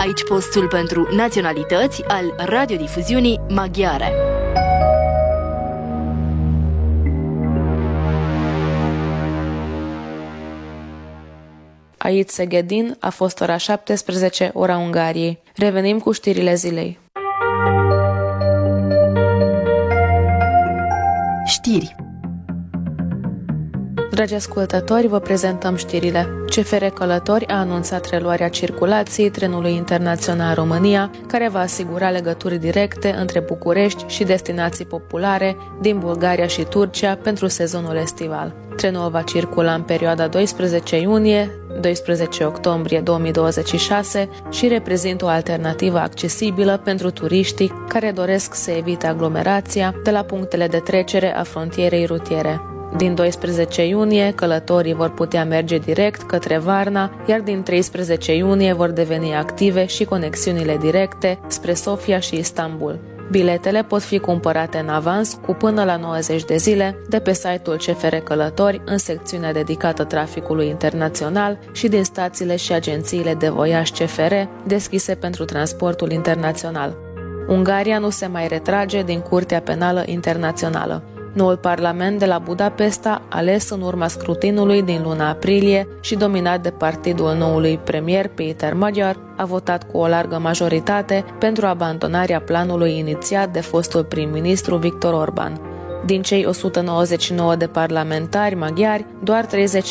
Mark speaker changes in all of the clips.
Speaker 1: aici postul pentru naționalități al radiodifuziunii maghiare.
Speaker 2: Aici Szegedin a fost ora 17, ora Ungariei. Revenim cu știrile zilei.
Speaker 1: Știri.
Speaker 2: Dragi ascultători, vă prezentăm știrile. CFR Călători a anunțat reluarea circulației trenului internațional România, care va asigura legături directe între București și destinații populare din Bulgaria și Turcia pentru sezonul estival. Trenul va circula în perioada 12 iunie-12 octombrie 2026 și reprezintă o alternativă accesibilă pentru turiștii care doresc să evite aglomerația de la punctele de trecere a frontierei rutiere. Din 12 iunie, călătorii vor putea merge direct către Varna, iar din 13 iunie vor deveni active și conexiunile directe spre Sofia și Istanbul. Biletele pot fi cumpărate în avans cu până la 90 de zile de pe site-ul CFR Călători în secțiunea dedicată traficului internațional și din stațiile și agențiile de voiaj CFR deschise pentru transportul internațional. Ungaria nu se mai retrage din Curtea Penală Internațională. Noul parlament de la Budapesta, ales în urma scrutinului din luna aprilie și dominat de partidul noului premier Péter Magyar, a votat cu o largă majoritate pentru abandonarea planului inițiat de fostul prim-ministru Viktor Orbán. Din cei 199 de parlamentari maghiari, doar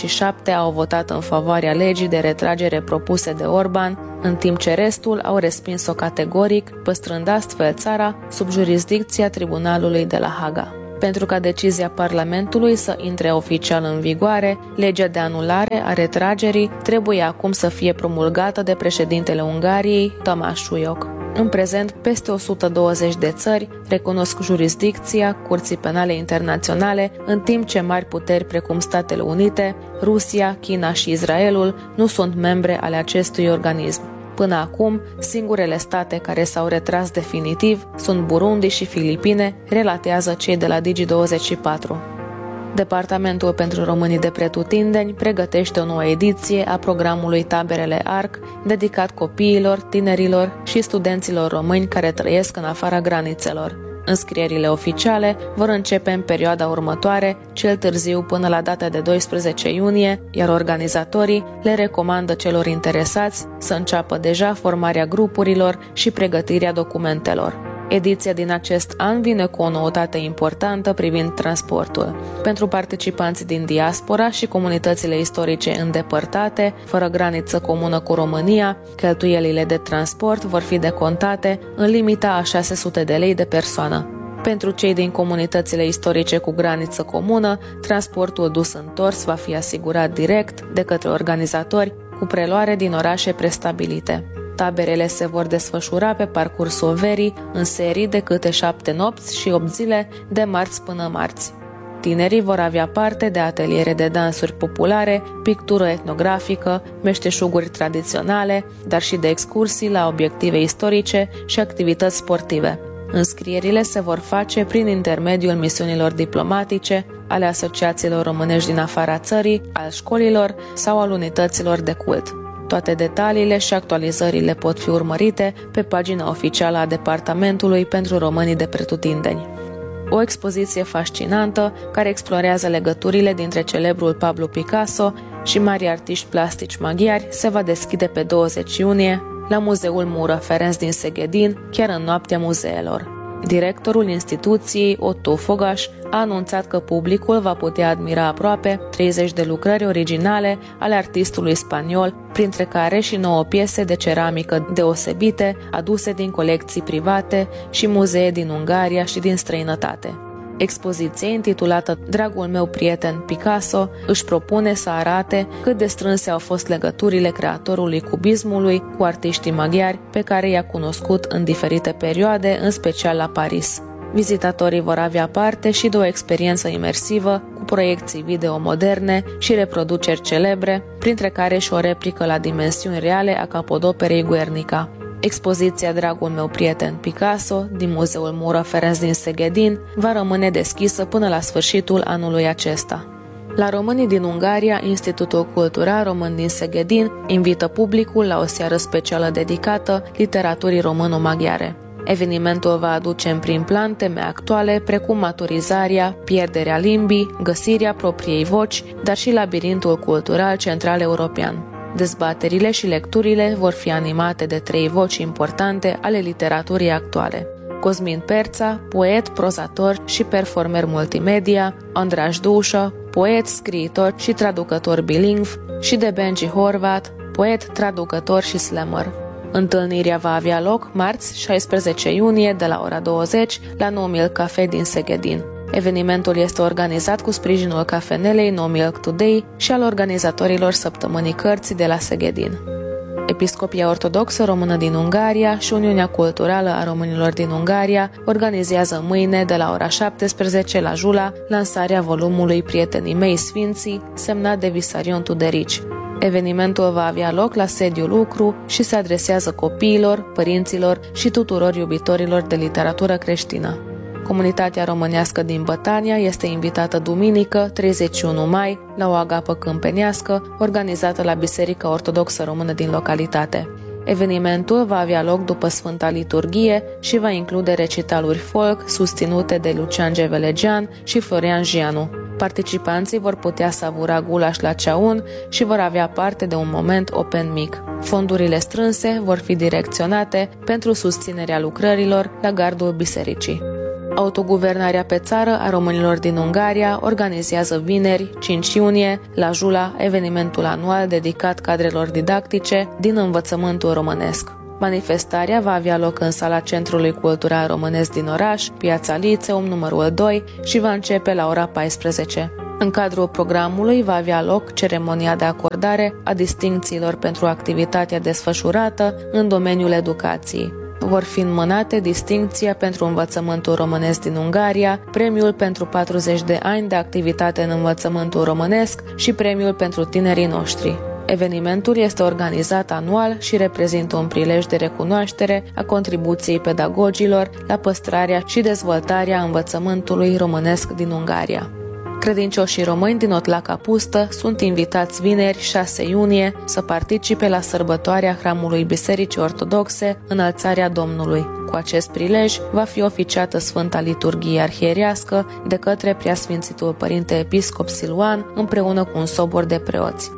Speaker 2: 37 au votat în favoarea legii de retragere propuse de Orbán, în timp ce restul au respins-o categoric, păstrând astfel țara sub jurisdicția Tribunalului de la Haga. Pentru ca decizia Parlamentului să intre oficial în vigoare, legea de anulare a retragerii trebuie acum să fie promulgată de președintele Ungariei, Tamás Súlyog. În prezent, peste 120 de țări recunosc jurisdicția Curții Penale Internaționale, în timp ce mari puteri precum Statele Unite, Rusia, China și Israelul nu sunt membre ale acestui organism. Până acum, singurele state care s-au retras definitiv sunt Burundi și Filipine, relatează cei de la Digi24. Departamentul pentru Românii de Pretutindeni pregătește o nouă ediție a programului Taberele ARC, dedicat copiilor, tinerilor și studenților români care trăiesc în afara granițelor. Înscrierile oficiale vor începe în perioada următoare, cel târziu până la data de 12 iunie, iar organizatorii le recomandă celor interesați să înceapă deja formarea grupurilor și pregătirea documentelor. Ediția din acest an vine cu o noutate importantă privind transportul. Pentru participanții din diaspora și comunitățile istorice îndepărtate, fără graniță comună cu România, cheltuielile de transport vor fi decontate în limita a 600 de lei de persoană. Pentru cei din comunitățile istorice cu graniță comună, transportul dus-întors va fi asigurat direct de către organizatori cu preluare din orașe prestabilite. Taberele se vor desfășura pe parcursul verii, în serii de câte 7 nopți și 8 zile, de marți până marți. Tinerii vor avea parte de ateliere de dansuri populare, pictură etnografică, meșteșuguri tradiționale, dar și de excursii la obiective istorice și activități sportive. Înscrierile se vor face prin intermediul misiunilor diplomatice, ale asociațiilor românești din afara țării, al școlilor sau al unităților de cult. Toate detaliile și actualizările pot fi urmărite pe pagina oficială a Departamentului pentru Românii de Pretutindeni. O expoziție fascinantă care explorează legăturile dintre celebrul Pablo Picasso și mari artiști plastici maghiari se va deschide pe 20 iunie la Muzeul Mură Ferenc din Szegedin, chiar în noaptea muzeelor. Directorul instituției, Otto Fogaș, a anunțat că publicul va putea admira aproape 30 de lucrări originale ale artistului spaniol, printre care și 9 piese de ceramică deosebite, aduse din colecții private și muzee din Ungaria și din străinătate. Expoziția, intitulată Dragul meu prieten Picasso, își propune să arate cât de strânse au fost legăturile creatorului cubismului cu artiștii maghiari pe care i-a cunoscut în diferite perioade, în special la Paris. Vizitatorii vor avea parte și de o experiență imersivă cu proiecții video moderne și reproduceri celebre, printre care și o replică la dimensiuni reale a capodoperei Guernica. Expoziția Dragul meu prieten Picasso din Muzeul Mură Ferenc din Szegedin va rămâne deschisă până la sfârșitul anului acesta. La românii din Ungaria, Institutul Cultural Român din Seghedin invită publicul la o seară specială dedicată literaturii româno-maghiare. Evenimentul va aduce în prim plan teme actuale precum maturizarea, pierderea limbii, găsirea propriei voci, dar și labirintul cultural central european. Dezbaterile și lecturile vor fi animate de 3 voci importante ale literaturii actuale: Cosmin Perța, poet, prozator și performer multimedia, Andraș Dușă, poet, scriitor și traducător bilingv, și de Benji Horvat, poet, traducător și slammer. Întâlnirea va avea loc marți, 16 iunie, de la ora 20, la No Milk Cafe din Seghedin. Evenimentul este organizat cu sprijinul cafenelei No Milk Today și al organizatorilor Săptămânii Cărții de la Seghedin. Episcopia Ortodoxă Română din Ungaria și Uniunea Culturală a Românilor din Ungaria organizează mâine, de la ora 17 la Jula, lansarea volumului Prietenii mei Sfinții, semnat de Visarion Tuderici. Evenimentul va avea loc la sediul lucru și se adresează copiilor, părinților și tuturor iubitorilor de literatură creștină. Comunitatea românească din Bătania este invitată duminică, 31 mai, la o agapă câmpenească organizată la Biserica Ortodoxă Română din localitate. Evenimentul va avea loc după Sfânta Liturghie și va include recitaluri folk susținute de Lucian Gevelegean și Florian Gianu. Participanții vor putea savura gulaș la ceaun și vor avea parte de un moment open mic. Fondurile strânse vor fi direcționate pentru susținerea lucrărilor la gardul bisericii. Autoguvernarea pe țară a românilor din Ungaria organizează vineri, 5 iunie, la Jula, evenimentul anual dedicat cadrelor didactice din învățământul românesc. Manifestarea va avea loc în sala Centrului Cultural Românesc din oraș, Piața Liceum, numărul 2, și va începe la ora 14. În cadrul programului va avea loc ceremonia de acordare a distincțiilor pentru activitatea desfășurată în domeniul educației. Vor fi înmânate distincția pentru învățământul românesc din Ungaria, premiul pentru 40 de ani de activitate în învățământul românesc și premiul pentru tinerii noștri. Evenimentul este organizat anual și reprezintă un prilej de recunoaștere a contribuției pedagogilor la păstrarea și dezvoltarea învățământului românesc din Ungaria. Credincioșii români din Otlaca Pustă sunt invitați vineri, 6 iunie, să participe la sărbătoarea Hramului Bisericii Ortodoxe, Înălțarea Domnului. Cu acest prilej va fi oficiată Sfânta Liturghie Arhierească de către Preasfințitul Părinte Episcop Siluan, împreună cu un sobor de preoți.